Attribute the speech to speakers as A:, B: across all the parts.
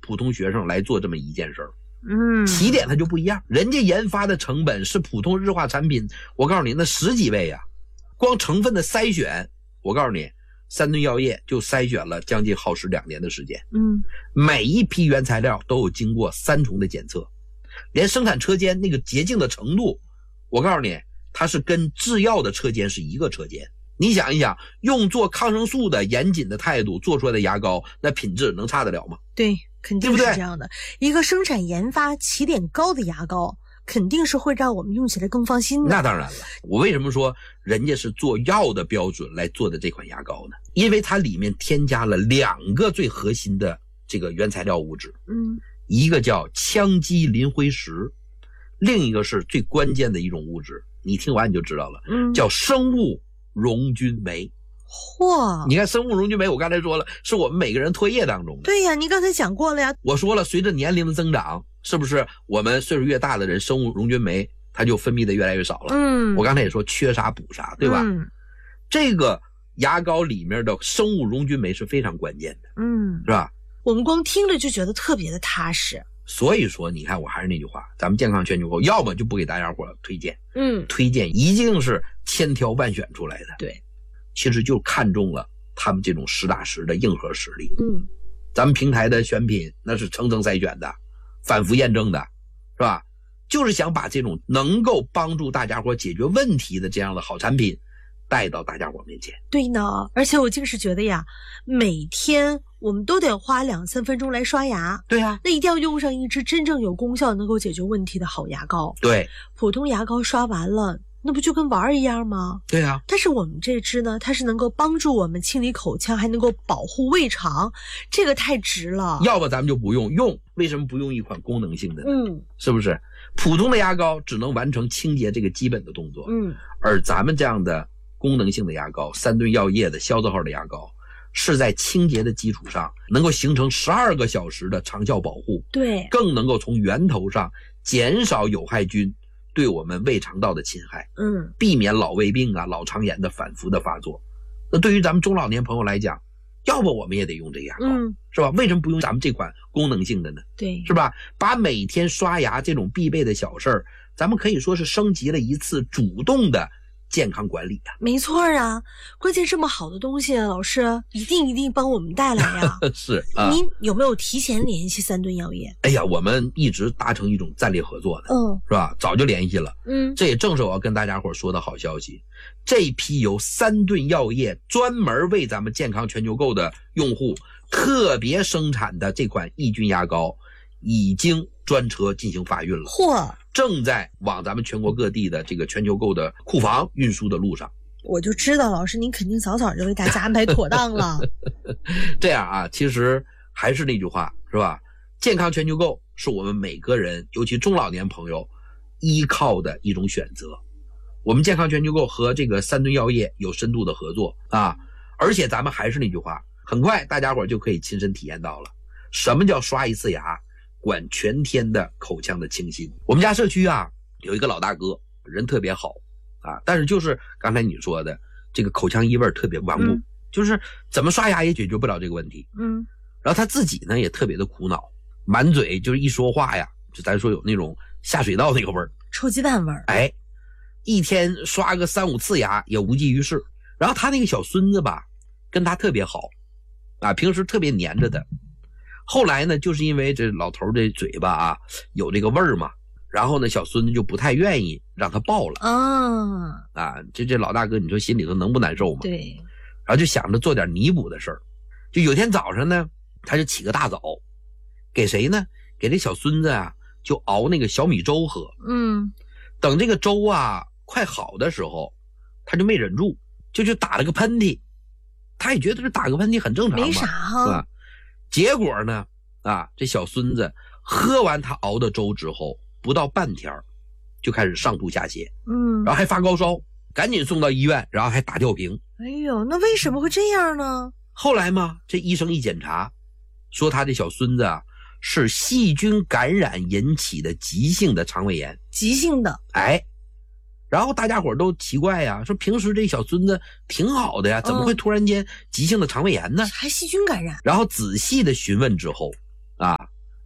A: 普通学生来做这么一件事儿。
B: 起
A: 点它就不一样，人家研发的成本是普通日化产品，我告诉你那10几倍啊！光成分的筛选，我告诉你，三顿药业就筛选了将近耗时2年的时间。每一批原材料都有经过3重的检测，连生产车间那个洁净的程度，我告诉你，它是跟制药的车间是一个车间。你想一想，用做抗生素的严谨的态度做出来的牙膏，那品质能差得了吗？
B: 对，肯定是这样的。一个生产研发起点高的牙膏，肯定是会让我们用起来更放心的。
A: 那当然了，我为什么说人家是做药的标准来做的这款牙膏呢？因为它里面添加了2个最核心的这个原材料物质，一个叫羟基磷灰石，另一个是最关键的一种物质，你听完你就知道了，叫生物溶菌酶。
B: 嚯！
A: 你看生物溶菌酶，我刚才说了，是我们每个人唾液当中的。
B: 对呀，你刚才讲过了呀。
A: 我说了，随着年龄的增长，是不是我们岁数越大的人，生物溶菌酶它就分泌的越来越少了？我刚才也说缺啥补啥，对吧？这个牙膏里面的生物溶菌酶是非常关键的，是吧？
B: 我们光听着就觉得特别的踏实。
A: 所以说，你看，我还是那句话，咱们健康全球购，要么就不给大家伙推荐，推荐一定是千挑万选出来的。
B: 对，
A: 其实就看中了他们这种实打实的硬核实力。咱们平台的选品那是层层筛选的，反复验证的，是吧？就是想把这种能够帮助大家伙解决问题的这样的好产品带到大家伙面前。
B: 对呢，而且我竟是觉得呀，每天我们都得花2-3分钟来刷牙。
A: 对啊，
B: 那一定要用上一支真正有功效能够解决问题的好牙膏。
A: 对，
B: 普通牙膏刷完了，那不就跟玩一样吗？
A: 对啊，
B: 但是我们这支呢，它是能够帮助我们清理口腔，还能够保护胃肠，这个太值了。
A: 要不咱们就不用，为什么不用一款功能性的呢？是不是？普通的牙膏只能完成清洁这个基本的动作，而咱们这样的功能性的牙膏，三顿药业的消字号的牙膏，是在清洁的基础上能够形成12个小时的长效保护，
B: 对，
A: 更能够从源头上减少有害菌对我们胃肠道的侵害，避免老胃病啊、老肠炎的反复的发作。那对于咱们中老年朋友来讲，要不我们也得用这牙膏，是吧？为什么不用咱们这款功能性的呢？
B: 对，
A: 是吧？把每天刷牙这种必备的小事儿，咱们可以说是升级了一次主动的健康管理啊。
B: 没错啊，关键这么好的东西，老师一定帮我们带来呀。
A: 是啊，
B: 您有没有提前联系三顿药业？
A: 哎呀，我们一直达成一种战略合作的，是吧？早就联系了，这也正是我要跟大家伙说的好消息。这批由三顿药业专门为咱们健康全球购的用户特别生产的这款抑菌牙膏，已经专车进行发运了。
B: 嚯！
A: 正在往咱们全国各地的这个全球购的库房运输的路上。
B: 我就知道老师您肯定早就为大家安排妥当了。
A: 这样啊，其实还是那句话，是吧？健康全球购是我们每个人，尤其中老年朋友依靠的一种选择。我们健康全球购和这个三顿药业有深度的合作啊，而且咱们还是那句话，很快大家伙就可以亲身体验到了什么叫刷一次牙管全天的口腔的清新。我们家社区啊有一个老大哥，人特别好啊，但是就是刚才你说的这个口腔异味特别顽固，就是怎么刷牙也解决不了这个问题。然后他自己呢也特别的苦恼，满嘴就是一说话呀，就咱说有那种下水道那个味儿，
B: 臭鸡蛋味儿。
A: 哎，一天刷个3-5次牙也无济于事。然后他那个小孙子吧，跟他特别好啊，平时特别黏着他。后来呢，就是因为这老头这嘴巴啊有这个味儿嘛，然后呢，小孙子就不太愿意让他抱了这老大哥，你说心里头能不难受吗？
B: 对。
A: 然后就想着做点弥补的事儿，就有天早上呢，他就起个大早，给谁呢？给这小孙子啊，就熬那个小米粥喝。等这个粥啊快好的时候，他就没忍住，就打了个喷嚏。他也觉得这打个喷嚏很正常嘛，
B: 没啥哈，
A: 是吧？结果呢，这小孙子喝完他熬的粥之后，不到半天就开始上吐下泻，然后还发高烧，赶紧送到医院，然后还打吊瓶。
B: 哎呦，那为什么会这样呢？
A: 后来嘛，这医生一检查，说他这小孙子啊是细菌感染引起的急性的肠胃炎。
B: 急性的。
A: 然后大家伙都奇怪呀，说平时这小孙子挺好的呀，怎么会突然间急性的肠胃炎呢？
B: 还细菌感染。
A: 然后仔细的询问之后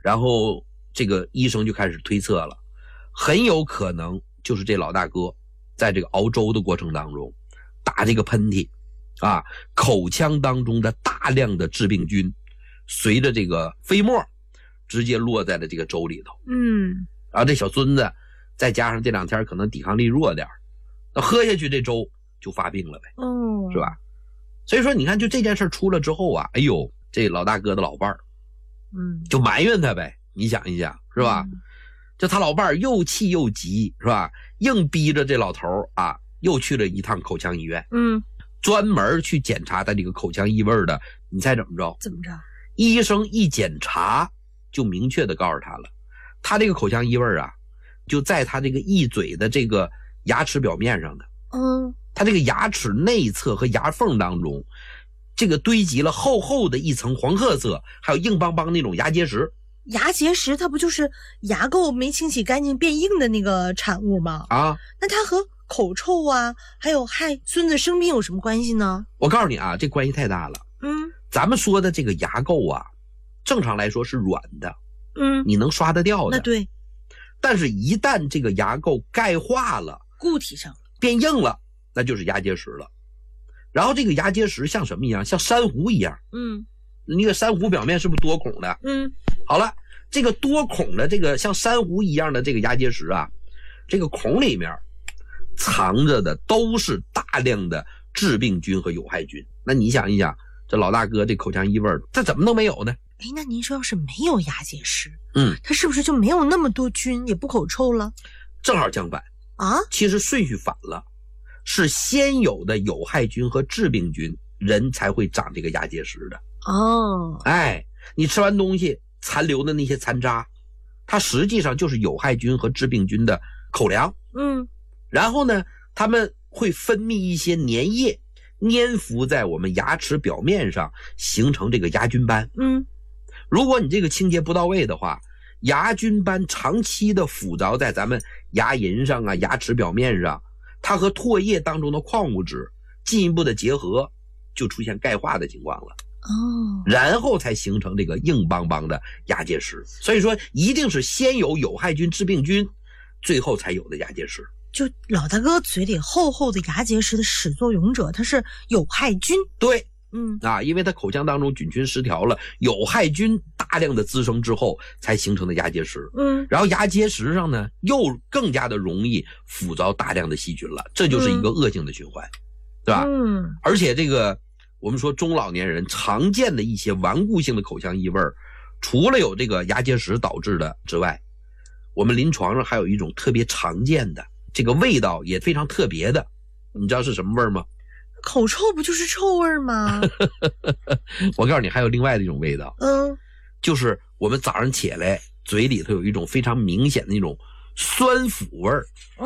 A: 然后这个医生就开始推测了，很有可能就是这老大哥在这个熬粥的过程当中打这个喷嚏啊，口腔当中的大量的致病菌随着这个飞沫直接落在了这个粥里头。然后这小孙子再加上这2天可能抵抗力弱点，那喝下去这粥就发病了呗，是吧？所以说你看，就这件事出了之后啊，哎呦，这老大哥的老伴儿就埋怨他呗，你想一想是吧？就他老伴儿又气又急是吧？硬逼着这老头啊又去了一趟口腔医院，专门去检查他这个口腔异味的。你猜怎么着？
B: 怎么着？
A: 医生一检查就明确的告诉他了，他这个口腔异味啊就在他这个一嘴的这个牙齿表面上的。他这个牙齿内侧和牙缝当中这个堆积了厚厚的一层黄褐色还有硬邦邦那种牙结石。
B: 牙结石它不就是牙垢没清洗干净变硬的那个产物吗？那它和口臭啊还有害孙子生病有什么关系呢？
A: 我告诉你啊，这关系太大了。咱们说的这个牙垢啊正常来说是软的，你能刷得掉的。
B: 那对。
A: 但是一旦这个牙垢钙化了，
B: 固体上了，
A: 变硬了，那就是牙结石了。然后这个牙结石像什么一样？像珊瑚一样。那个珊瑚表面是不是多孔的？好了，这个多孔的这个像珊瑚一样的这个牙结石啊，这个孔里面藏着的都是大量的致病菌和有害菌。那你想一想，这老大哥这口腔异味这怎么能没有呢？
B: 那您说要是没有牙结石，它是不是就没有那么多菌，也不口臭了？
A: 正好相反
B: 啊，
A: 其实顺序反了，是先有的有害菌和致病菌，人才会长这个牙结石的。你吃完东西残留的那些残渣，它实际上就是有害菌和致病菌的口粮。然后呢，它们会分泌一些粘液，粘附在我们牙齿表面上，形成这个牙菌斑。如果你这个清洁不到位的话，牙菌斑长期的附着在咱们牙龈上啊、牙齿表面上，它和唾液当中的矿物质进一步的结合，就出现钙化的情况了。然后才形成这个硬邦邦的牙结石。所以说一定是先有有害菌致病菌，最后才有的牙结石。
B: 就老大哥嘴里厚厚的牙结石的始作俑者，它是有害菌。
A: 对，因为它口腔当中菌群失调了，有害菌大量的滋生之后才形成的牙结石。然后牙结石上呢又更加的容易附着大量的细菌了，这就是一个恶性的循环，对吧？而且这个我们说中老年人常见的一些顽固性的口腔异味，除了有这个牙结石导致的之外，我们临床上还有一种特别常见的，这个味道也非常特别的，你知道是什么味吗？
B: 口臭不就是臭味吗？
A: 我告诉你，还有另外的一种味道，就是我们早上起来嘴里头有一种非常明显的那种酸腐味儿。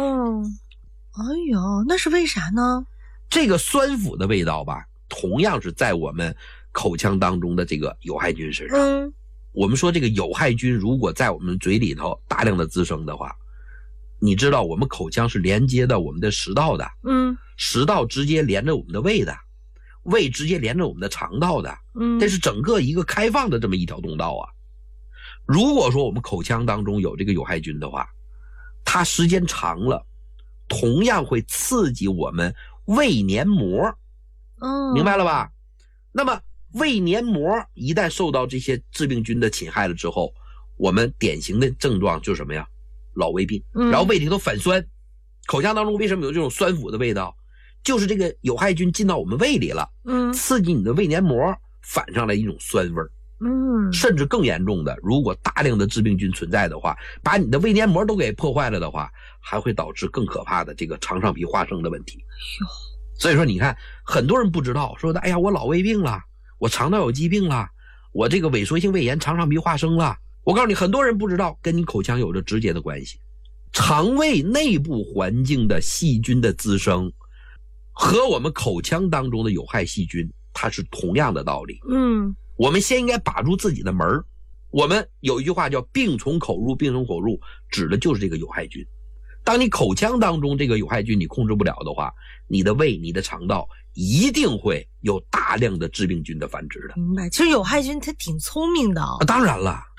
B: 那是为啥呢？
A: 这个酸腐的味道吧，同样是在我们口腔当中的这个有害菌身上。我们说这个有害菌如果在我们嘴里头大量的滋生的话，你知道我们口腔是连接到我们的食道的，食道直接连着我们的胃的，胃直接连着我们的肠道的，这是整个一个开放的这么一条通道啊。如果说我们口腔当中有这个有害菌的话，它时间长了，同样会刺激我们胃黏膜。明白了吧？那么胃黏膜一旦受到这些致病菌的侵害了之后，我们典型的症状就是什么呀？老胃病。然后胃里头反酸，口腔当中为什么有这种酸腐的味道？就是这个有害菌进到我们胃里了，刺激你的胃黏膜，反上来一种酸味儿。甚至更严重的，如果大量的致病菌存在的话，把你的胃黏膜都给破坏了的话，还会导致更可怕的这个肠上皮化生的问题。所以说你看，很多人不知道，说的哎呀，我老胃病了，我肠道有疾病了，我这个萎缩性胃炎肠上皮化生了。我告诉你，很多人不知道，跟你口腔有着直接的关系。肠胃内部环境的细菌的滋生和我们口腔当中的有害细菌，它是同样的道理。我们先应该把住自己的门。我们有一句话叫病从口入，病从口入，指的就是这个有害菌。当你口腔当中这个有害菌你控制不了的话，你的胃、你的肠道一定会有大量的致病菌的繁殖的。
B: 明白。其实有害菌它挺聪明的。
A: 当然了。